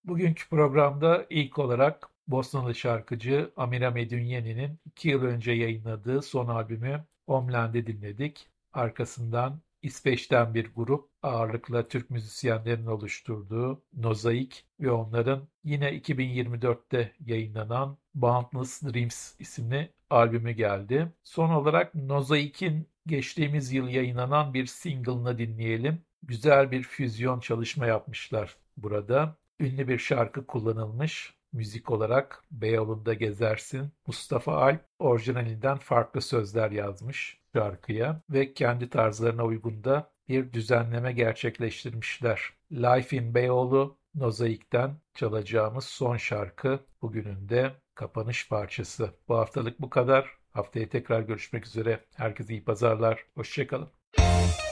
Bugünkü programda ilk olarak Bosnalı şarkıcı Amira Medyunyen'in 2 yıl önce yayınladığı son albümü Homeland'i dinledik. Arkasından İsveç'ten bir grup ağırlıkla Türk müzisyenlerin oluşturduğu Nozaik ve onların yine 2024'te yayınlanan Boundless Dreams isimli albümü geldi. Son olarak Nozaik'in geçtiğimiz yıl yayınlanan bir single'ını dinleyelim. Güzel bir füzyon çalışma yapmışlar burada. Ünlü bir şarkı kullanılmış. Müzik olarak Beyoğlu'nda gezersin. Mustafa Alp orijinalinden farklı sözler yazmış şarkıya ve kendi tarzlarına uygun da bir düzenleme gerçekleştirmişler. Life in Beyoğlu, Nozaik'ten çalacağımız son şarkı bugünün de kapanış parçası. Bu haftalık bu kadar. Haftaya tekrar görüşmek üzere. Herkese iyi pazarlar. Hoşça kalın.